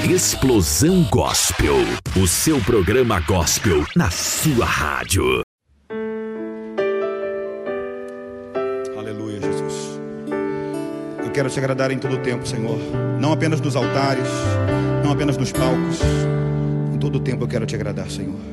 Explosão Gospel, o seu programa gospel na sua rádio. Aleluia, Jesus. Eu quero te agradar em todo o tempo, Senhor. Não apenas nos altares, não apenas nos palcos. Em todo o tempo eu quero te agradar, Senhor.